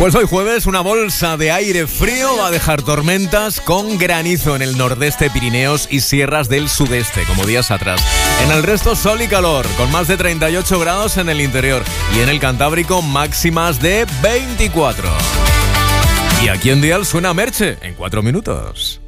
Pues hoy jueves una bolsa de aire frío va a dejar tormentas con granizo en el nordeste, Pirineos y sierras del sudeste, como días atrás. En el resto sol y calor, con más de 38 grados en el interior y en el Cantábrico máximas de 24. Y aquí en Dial suena Merche en 4 minutos.